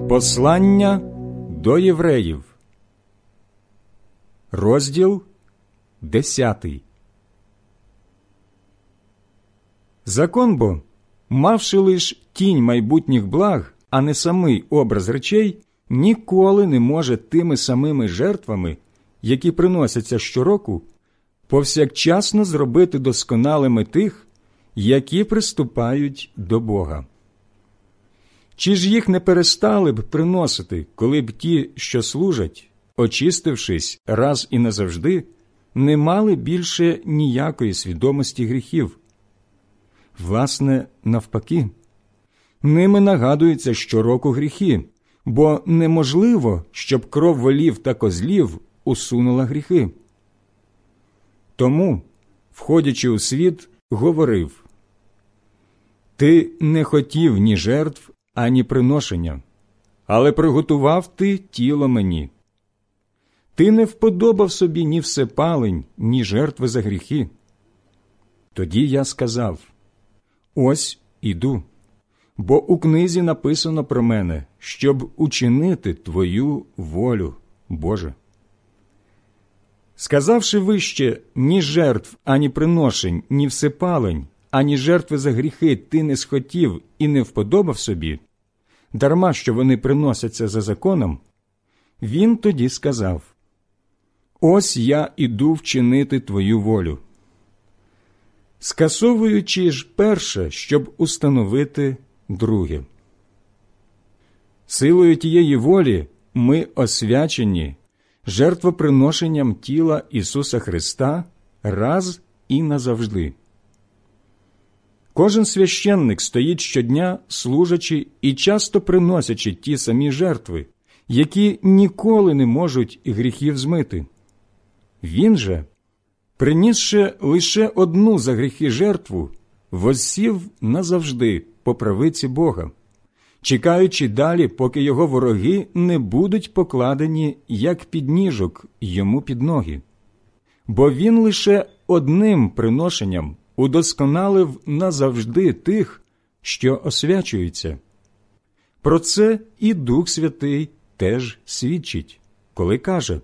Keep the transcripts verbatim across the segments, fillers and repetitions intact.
Послання до євреїв, розділ десятий. Закон бо, мавши лиш тінь майбутніх благ, а не самий образ речей, ніколи не може тими самими жертвами, які приносяться щороку, повсякчасно зробити досконалими тих, які приступають до Бога. Чи ж їх не перестали б приносити, коли б ті, що служать, очистившись раз і назавжди, не мали більше ніякої свідомості гріхів? Власне, навпаки, ними нагадуються щороку гріхи, бо неможливо, щоб кров волів та козлів усунула гріхи. Тому, входячи у світ, говорив: «Ти не хотів ні жертв, ані приношення, але приготував ти тіло мені. Ти не вподобав собі ні всепалень, ні жертви за гріхи. Тоді я сказав: ось іду, бо у книзі написано про мене, щоб учинити твою волю, Боже». Сказавши вище: ні жертв, ані приношень, ні всепалень, ані жертви за гріхи ти не схотів і не вподобав собі, дарма що вони приносяться за законом, він тоді сказав: «Ось я іду вчинити твою волю», скасовуючи ж перше, щоб установити друге. Силою тієї волі ми освячені жертвоприношенням тіла Ісуса Христа раз і назавжди. Кожен священник стоїть щодня, служачи і часто приносячи ті самі жертви, які ніколи не можуть гріхів змити. Він же, принісши лише одну за гріхи жертву, воссів назавжди по правиці Бога, чекаючи далі, поки його вороги не будуть покладені, як підніжок, йому під ноги. Бо він лише одним приношенням удосконалив назавжди тих, що освячуються. Про це і Дух Святий теж свідчить, коли каже: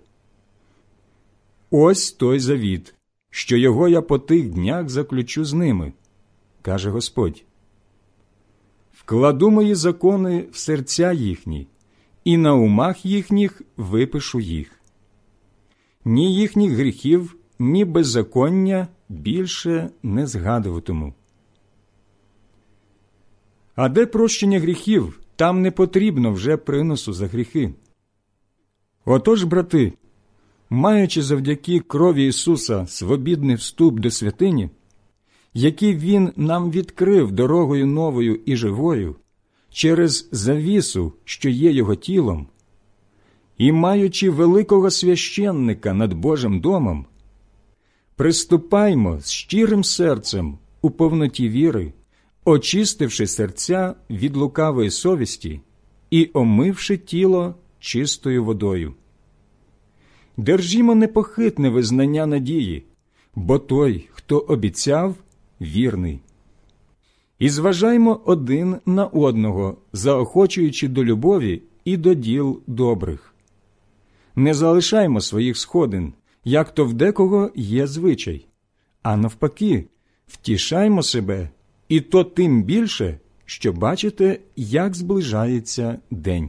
«Ось той завіт, що його я по тих днях заключу з ними, каже Господь. Вкладу мої закони в серця їхні, і на умах їхніх випишу їх. Ні їхніх гріхів, ні беззаконня більше не згадуватиму». А де прощення гріхів, там не потрібно вже приносу за гріхи. Отож, брати, маючи завдяки крові Ісуса свобідний вступ до святині, який Він нам відкрив дорогою новою і живою, через завісу, що є Його тілом, і маючи великого священника над Божим домом, приступаймо з щирим серцем у повноті віри, очистивши серця від лукавої совісті і омивши тіло чистою водою. Держімо непохитне визнання надії, бо той, хто обіцяв, вірний. І зважаймо один на одного, заохочуючи до любові і до діл добрих. Не залишаймо своїх сходин, як то в декого є звичай, а навпаки, втішаймо себе, і то тим більше, що бачите, як зближається день.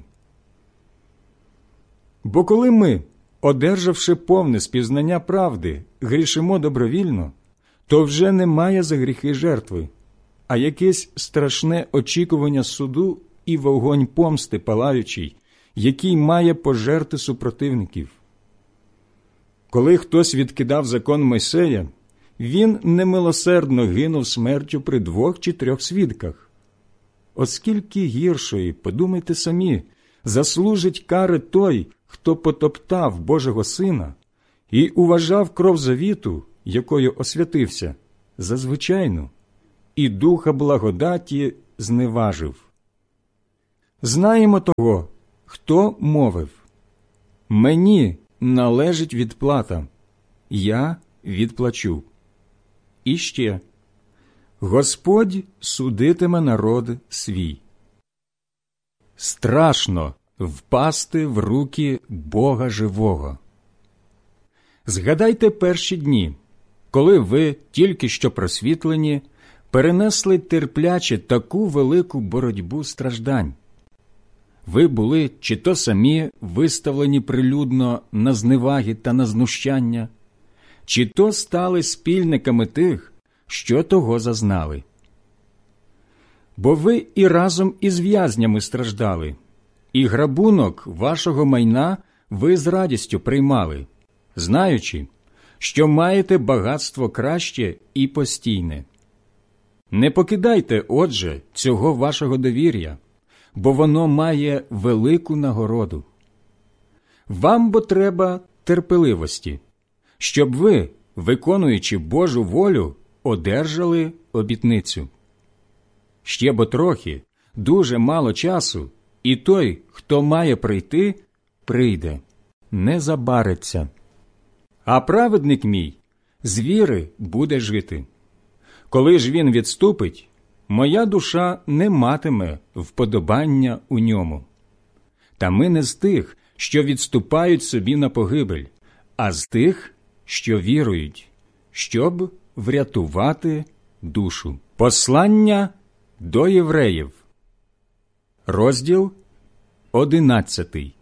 Бо коли ми, одержавши повне спізнання правди, грішимо добровільно, то вже немає за гріхи жертви, а якесь страшне очікування суду і вогонь помсти палаючий, який має пожерти супротивників. Коли хтось відкидав закон Мойсея, він немилосердно гинув смертю при двох чи трьох свідках. Оскільки гіршої, подумайте самі, заслужить кари той, хто потоптав Божого Сина і уважав кров завіту, якою освятився, за звичайну, і духа благодаті зневажив. Знаємо того, хто мовив: «Мені належить відплата, я відплачу». І ще: «Господь судитиме народ свій». Страшно впасти в руки Бога живого. Згадайте перші дні, коли ви, тільки що просвітлені, перенесли терпляче таку велику боротьбу страждань. Ви були чи то самі виставлені прилюдно на зневаги та на знущання, чи то стали спільниками тих, що того зазнали. Бо ви і разом із в'язнями страждали, і грабунок вашого майна ви з радістю приймали, знаючи, що маєте багатство краще і постійне. Не покидайте, отже, цього вашого довір'я, бо воно має велику нагороду. Вам бо треба терпеливості, щоб ви, виконуючи Божу волю, одержали обітницю. Ще бо трохи, дуже мало часу, і той, хто має прийти, прийде, не забариться. А праведник мій з віри буде жити. Коли ж він відступить, моя душа не матиме вподобання у ньому. Та ми не з тих, що відступають собі на погибель, а з тих, що вірують, щоб врятувати душу. Послання до євреїв. Розділ одинадцятий.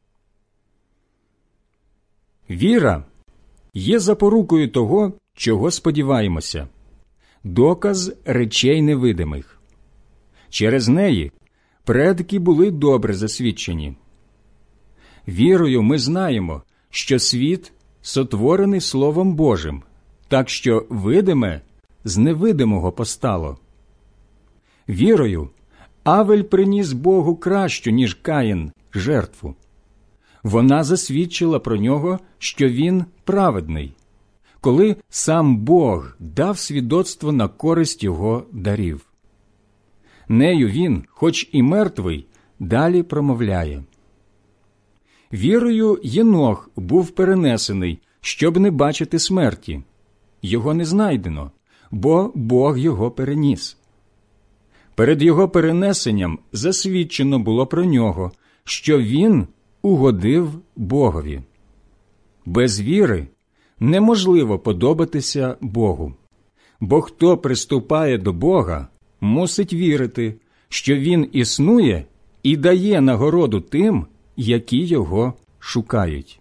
Віра є запорукою того, чого сподіваємося, доказ речей невидимих. Через неї предки були добре засвідчені. Вірою ми знаємо, що світ сотворений Словом Божим, так що видиме з невидимого постало. Вірою Авель приніс Богу кращу, ніж Каїн, жертву. Вона засвідчила про нього, що він праведний, коли сам Бог дав свідоцтво на користь його дарів. Нею він, хоч і мертвий, далі промовляє. Вірою Єнох був перенесений, щоб не бачити смерті. Його не знайдено, бо Бог його переніс. Перед його перенесенням засвідчено було про нього, що він угодив Богові. Без віри неможливо подобатися Богу, бо хто приступає до Бога, мусить вірити, що Він існує і дає нагороду тим, які його шукають.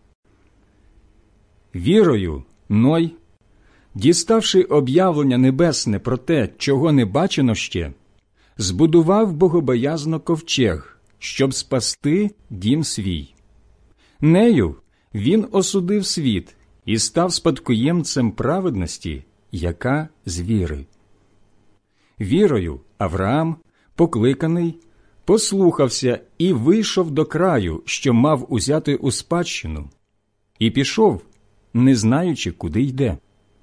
Вірою Ной, діставши об'явлення небесне про те, чого не бачено ще, збудував богобоязно ковчег, щоб спасти дім свій. Нею він осудив світ і став спадкоємцем праведності, яка з віри. Вірою Авраам, покликаний, послухався і вийшов до краю, що мав узяти у спадщину, і пішов, не знаючи, куди йде.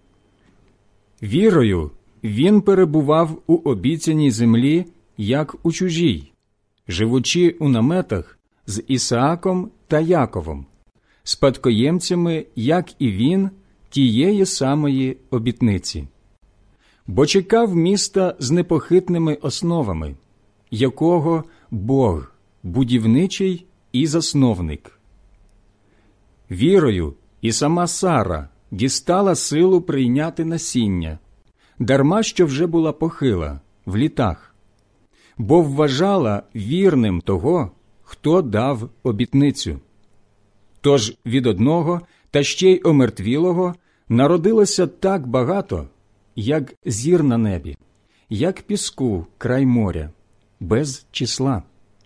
Вірою він перебував у обіцяній землі, як у чужій, живучи у наметах з Ісааком та Яковом, спадкоємцями, як і він, тієї самої обітниці. Бо чекав міста з непохитними основами, якого Бог, будівничий і засновник. Вірою і сама Сара дістала силу прийняти насіння, дарма що вже була похила, в літах, бо вважала вірним того, хто дав обітницю. Тож від одного та ще й омертвілого народилося так багато, як зір на небі, як піску край моря, без числа.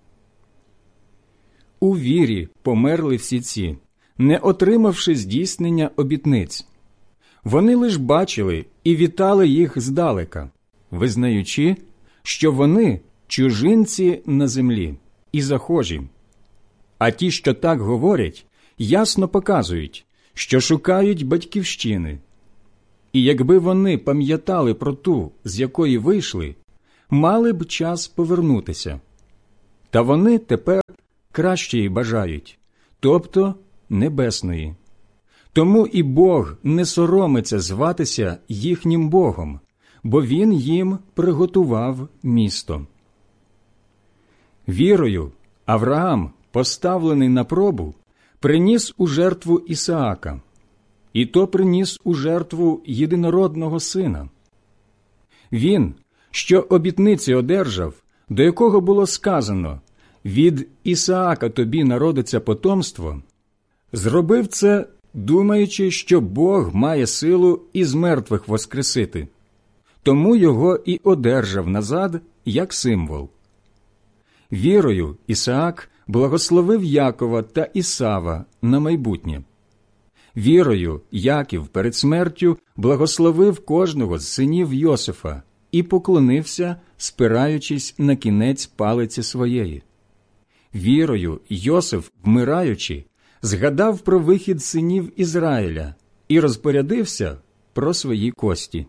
У вірі померли всі ці, не отримавши здійснення обітниць. Вони лиш бачили і вітали їх здалека, визнаючи, що вони чужинці на землі і захожі. А ті, що так говорять, ясно показують, що шукають батьківщини. І якби вони пам'ятали про ту, з якої вийшли, мали б час повернутися. Та вони тепер кращої бажають, тобто небесної. Тому і Бог не соромиться зватися їхнім Богом, бо Він їм приготував місто. Вірою Авраам, поставлений на пробу, приніс у жертву Ісаака, і то приніс у жертву єдинородного сина. Він, що обітниці одержав, до якого було сказано «Від Ісаака тобі народиться потомство», зробив це, думаючи, що Бог має силу із мертвих воскресити, тому його і одержав назад як символ. Вірою Ісаак благословив Якова та Ісава на майбутнє. Вірою Яків перед смертю благословив кожного з синів Йосифа і поклонився, спираючись на кінець палиці своєї. Вірою Йосиф, вмираючи, згадав про вихід синів Ізраїля і розпорядився про свої кості.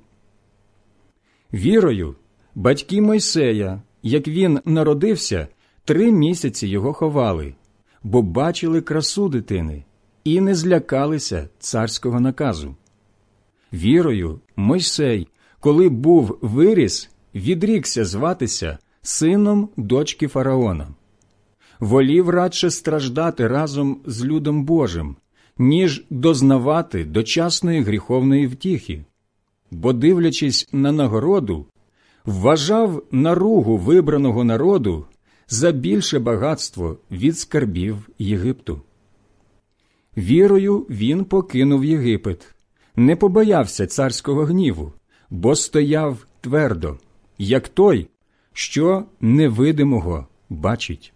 Вірою батьки Мойсея, як він народився, три місяці його ховали, бо бачили красу дитини і не злякалися царського наказу. Вірою Мойсей, коли був виріс, відрікся зватися сином дочки фараона. Волів радше страждати разом з людом Божим, ніж дознавати дочасної гріховної втіхи, бо, дивлячись на нагороду, вважав наругу вибраного народу за більше багатство від скарбів Єгипту. Вірою він покинув Єгипет, не побоявся царського гніву, бо стояв твердо, як той, що невидимого бачить.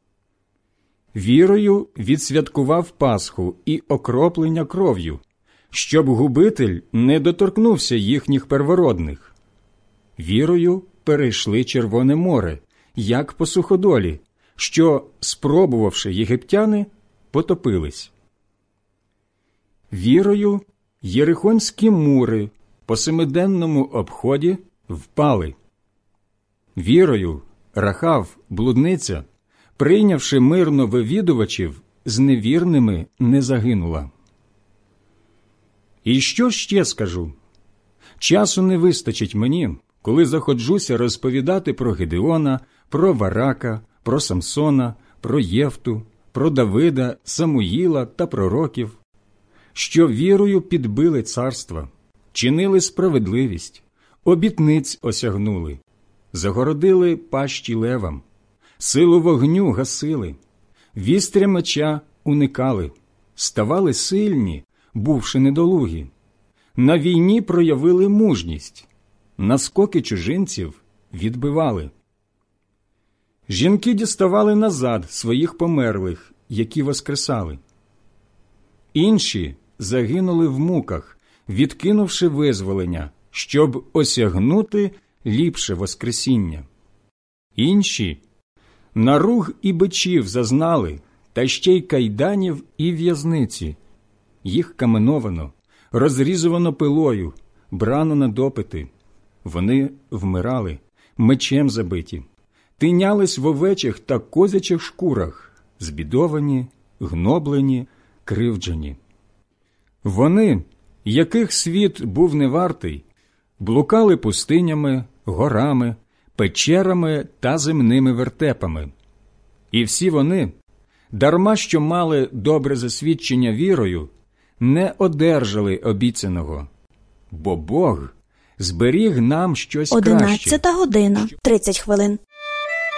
Вірою відсвяткував Пасху і окроплення кров'ю, щоб губитель не доторкнувся їхніх первородних. Вірою перейшли Червоне море, як по суходолі, що, спробувавши єгиптяни, потопились. Вірою єрихонські мури по семиденному обході впали. Вірою Рахав, блудниця, прийнявши мирно вивідувачів, з невірними не загинула. І що ще скажу? Часу не вистачить мені, коли заходжуся розповідати про Гедеона, про Варака, про Самсона, про Єфту, про Давида, Самуїла та пророків, що вірою підбили царства, чинили справедливість, обітниць осягнули, загородили пащі левам, силу вогню гасили, вістря меча уникали, ставали сильні, бувши недолугі, на війні проявили мужність, наскоки чужинців відбивали. Жінки діставали назад своїх померлих, які воскресали. Інші загинули в муках, відкинувши визволення, щоб осягнути ліпше воскресіння. Інші наруг і бичів зазнали, та ще й кайданів і в'язниці. Їх каменовано, розрізувано пилою, брано на допити. Вони вмирали, мечем забиті, тинялись в овечих та козячих шкурах, збідовані, гноблені, кривджені. Вони, яких світ був невартий, блукали пустинями, горами, печерами та земними вертепами. І всі вони, дарма що мали добре засвідчення вірою, не одержали обіцяного, бо Бог зберіг нам щось краще. Одинадцята година, тридцять хвилин.